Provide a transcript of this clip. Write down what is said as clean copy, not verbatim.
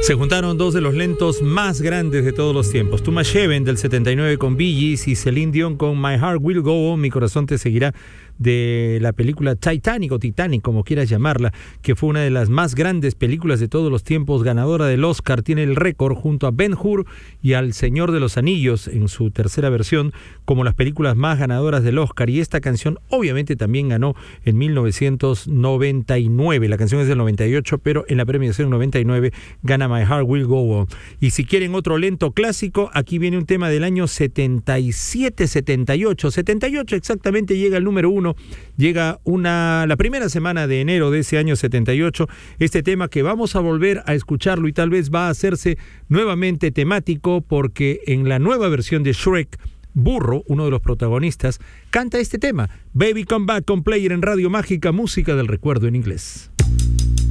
Se juntaron dos de los lentos más grandes de todos los tiempos. Thomas Sheven del 79 con Bee Gees y Celine Dion con My Heart Will Go On, Mi Corazón Te Seguirá, de la película Titanic o Titanic, como quieras llamarla, que fue una de las más grandes películas de todos los tiempos, ganadora del Oscar. Tiene el récord junto a Ben-Hur y al Señor de los Anillos en su tercera versión como las películas más ganadoras del Oscar, y esta canción obviamente también ganó en 1999. La canción es del 98, pero en la premiación 99 gana My Heart Will Go On. Y si quieren otro lento clásico, aquí viene un tema del año 77, 78 exactamente, llega el número 1, llega la primera semana de enero de ese año 78, este tema que vamos a volver a escucharlo y tal vez va a hacerse nuevamente temático, porque en la nueva versión de Shrek, Burro, uno de los protagonistas, canta este tema, Baby Come Back, con Player en Radio Mágica, música del recuerdo en inglés.